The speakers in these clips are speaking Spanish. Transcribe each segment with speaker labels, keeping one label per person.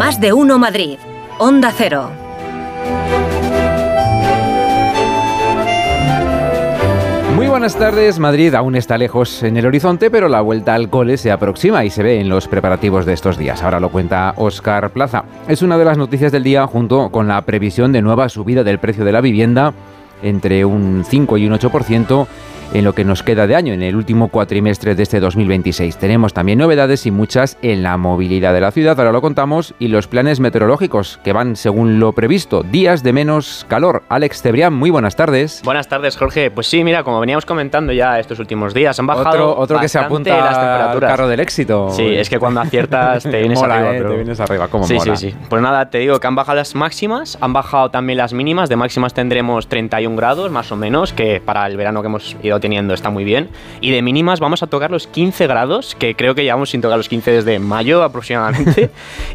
Speaker 1: Más de Uno Madrid. Onda Cero.
Speaker 2: Muy buenas tardes. Madrid aún está lejos en el horizonte, pero la vuelta al cole se aproxima y se ve en los preparativos de estos días. Ahora lo cuenta Óscar Plaza. Es una de las noticias del día, junto con la previsión de nueva subida del precio de la vivienda entre un 5 y un 8% en lo que nos queda de año, en el último cuatrimestre de este 2026. Tenemos también novedades y muchas en la movilidad de la ciudad, ahora lo contamos, y los planes meteorológicos que van según lo previsto, días de menos calor. Alex Cebrián, muy buenas tardes.
Speaker 3: Buenas tardes, Jorge. Pues sí, mira, como veníamos comentando ya estos últimos días, han bajado
Speaker 2: otro que se apunta
Speaker 3: las temperaturas.
Speaker 2: Al carro del éxito.
Speaker 3: Sí, es que cuando aciertas te vienes
Speaker 2: mola,
Speaker 3: arriba. Pero...
Speaker 2: te vienes arriba, ¿cómo
Speaker 3: sí,
Speaker 2: mola?
Speaker 3: Sí. Pues nada, te digo que han bajado las máximas, han bajado también las mínimas. De máximas tendremos 31 grados, más o menos, que para el verano que hemos ido teniendo está muy bien. Y de mínimas vamos a tocar los 15 grados, que creo que llevamos sin tocar los 15 desde mayo aproximadamente.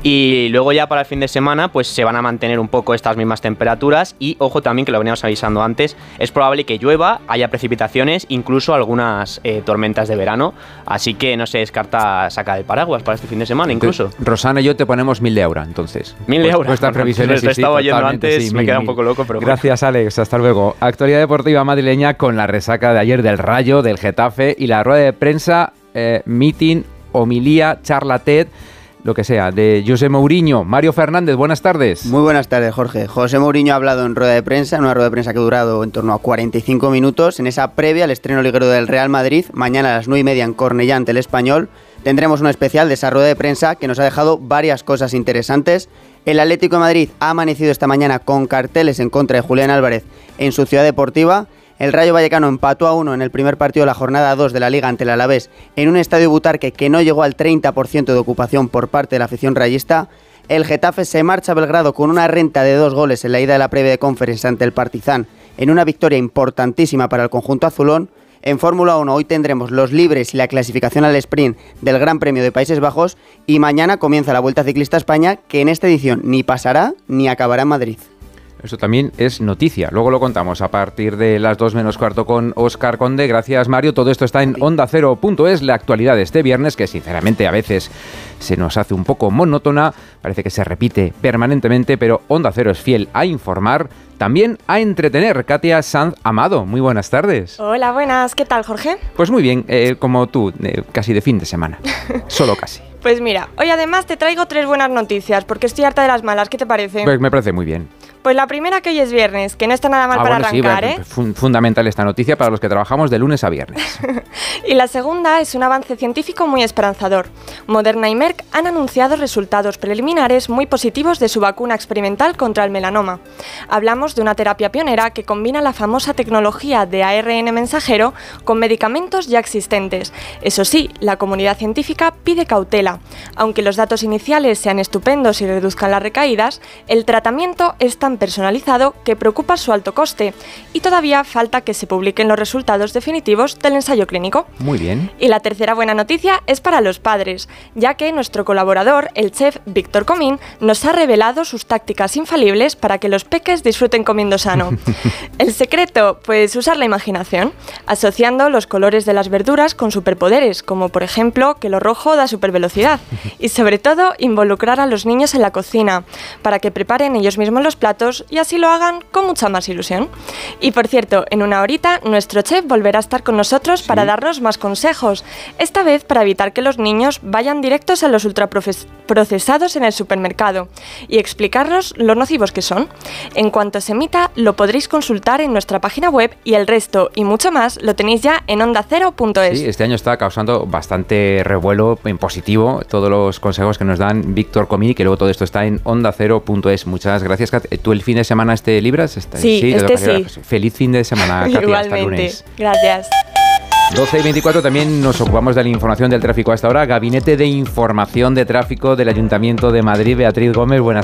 Speaker 3: Y luego ya para el fin de semana pues se van a mantener un poco estas mismas temperaturas. Y ojo también, que lo veníamos avisando antes, es probable que llueva, haya precipitaciones, incluso algunas tormentas de verano. Así que no se descarta sacar el paraguas para este fin de semana incluso.
Speaker 2: Rosana y yo te ponemos 1.000 euros, entonces.
Speaker 3: 1.000 euros.
Speaker 2: Vuestras previsiones.
Speaker 3: Lo estaba oyendo antes, sí, me queda un poco loco, pero
Speaker 2: gracias,
Speaker 3: bueno.
Speaker 2: Alex. Hasta luego. Actualidad deportiva madrileña con la resaca de ayer del Rayo, del Getafe y la rueda de prensa, meeting, homilía, charla TED, lo que sea, de José Mourinho. Mario Fernández, buenas tardes.
Speaker 4: Muy buenas tardes, Jorge. José Mourinho ha hablado en rueda de prensa, una rueda de prensa que ha durado en torno a 45 minutos, en esa previa al estreno liguero del Real Madrid, mañana a las 9:30 en Cornellá ante el Español. Tendremos un especial de esa rueda de prensa que nos ha dejado varias cosas interesantes. El Atlético de Madrid ha amanecido esta mañana con carteles en contra de Julián Álvarez en su ciudad deportiva. El Rayo Vallecano empató a 1 en el primer partido de la jornada 2 de la Liga ante el Alavés en un estadio Butarque que no llegó al 30% de ocupación por parte de la afición rayista. El Getafe se marcha a Belgrado con una renta de 2 goles en la ida de la previa de Conference ante el Partizan en una victoria importantísima para el conjunto azulón. En Fórmula 1 hoy tendremos los libres y la clasificación al sprint del Gran Premio de Países Bajos y mañana comienza la Vuelta Ciclista a España, que en esta edición ni pasará ni acabará en Madrid.
Speaker 2: Eso también es noticia. Luego lo contamos a partir de las 2 menos cuarto con Óscar Conde. Gracias, Mario. Todo esto está en ondacero.es. La actualidad de este viernes, que sinceramente a veces se nos hace un poco monótona, parece que se repite permanentemente, pero Onda Cero es fiel a informar, también a entretener. Katia Sanz Amado, muy buenas tardes.
Speaker 5: Hola, buenas. ¿Qué tal, Jorge?
Speaker 2: Pues muy bien, como tú, casi de fin de semana. Solo casi.
Speaker 5: Pues mira, hoy además te traigo 3 buenas noticias, porque estoy harta de las malas. ¿Qué te parece?
Speaker 2: Pues me parece muy bien.
Speaker 5: Pues la primera, que hoy es viernes, que no está nada mal para arrancar, ¿eh?
Speaker 2: Fundamental esta noticia para los que trabajamos de lunes a viernes.
Speaker 5: Y la segunda es un avance científico muy esperanzador. Moderna y Merck han anunciado resultados preliminares muy positivos de su vacuna experimental contra el melanoma. Hablamos de una terapia pionera que combina la famosa tecnología de ARN mensajero con medicamentos ya existentes. Eso sí, la comunidad científica pide cautela. Aunque los datos iniciales sean estupendos y reduzcan las recaídas, el tratamiento es tan personalizado que preocupa su alto coste y todavía falta que se publiquen los resultados definitivos del ensayo clínico.
Speaker 2: Muy bien.
Speaker 5: Y la tercera buena noticia es para los padres, ya que nuestro colaborador, el chef Víctor Comín, nos ha revelado sus tácticas infalibles para que los peques disfruten comiendo sano. El secreto, pues usar la imaginación, asociando los colores de las verduras con superpoderes, como por ejemplo que lo rojo da supervelocidad, y sobre todo involucrar a los niños en la cocina, para que preparen ellos mismos los platos y así lo hagan con mucha más ilusión. Y por cierto, en una horita nuestro chef volverá a estar con nosotros para darnos más consejos, esta vez para evitar que los niños vayan directos a los ultraprocesados en el supermercado y explicarnos lo nocivos que son. En cuanto se emita, lo podréis consultar en nuestra página web y el resto y mucho más lo tenéis ya en ondacero.es.
Speaker 2: Sí, este año está causando bastante revuelo en positivo todos los consejos que nos dan Víctor Comín, que luego todo esto está en ondacero.es. Muchas gracias, Kat. ¿Tú el fin de semana libras?
Speaker 5: Sí, sí.
Speaker 2: Feliz fin de semana, Katia.
Speaker 5: Igualmente.
Speaker 2: Hasta lunes.
Speaker 5: Gracias.
Speaker 2: 12:24, también nos ocupamos de la información del tráfico hasta ahora. Gabinete de Información de Tráfico del Ayuntamiento de Madrid. Beatriz Gómez, buenas